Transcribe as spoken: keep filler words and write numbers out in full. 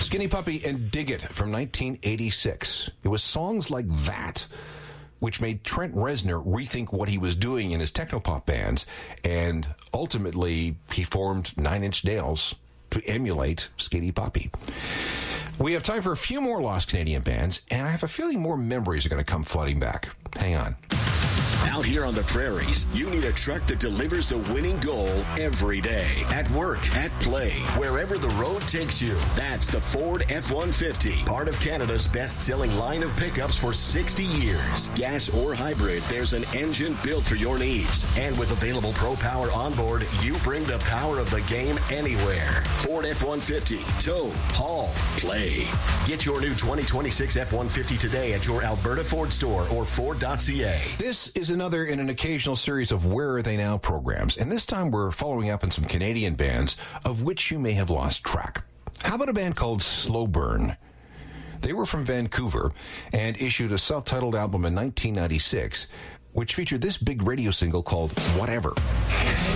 Skinny Puppy and Dig It from nineteen eighty-six. It was songs like that which made Trent Reznor rethink what he was doing in his technopop bands, and ultimately he formed Nine Inch Nails to emulate Skinny Puppy. We have time for a few more lost Canadian bands, and I have a feeling more memories are going to come flooding back. Hang on. Out here on the prairies, you need a truck that delivers the winning goal every day. At work, at play, wherever the road takes you. That's the Ford F one fifty, part of Canada's best-selling line of pickups for sixty years. Gas or hybrid, there's an engine built for your needs. And with available Pro Power onboard, you bring the power of the game anywhere. Ford F one fifty, tow, haul, play. Get your new twenty twenty-six F one fifty today at your Alberta Ford store or Ford dot C A. This is another in an occasional series of Where Are They Now programs, and this time we're following up on some Canadian bands of which you may have lost track. How about a band called Slow Burn? They were from Vancouver and issued a self-titled album in nineteen ninety-six, which featured this big radio single called Whatever.